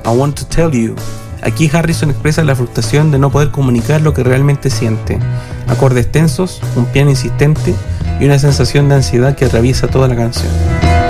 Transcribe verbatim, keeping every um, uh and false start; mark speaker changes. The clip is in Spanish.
Speaker 1: I Want to Tell You. Aquí Harrison expresa la frustración de no poder comunicar lo que realmente siente. Acordes tensos, un piano insistente y una sensación de ansiedad que atraviesa toda la canción.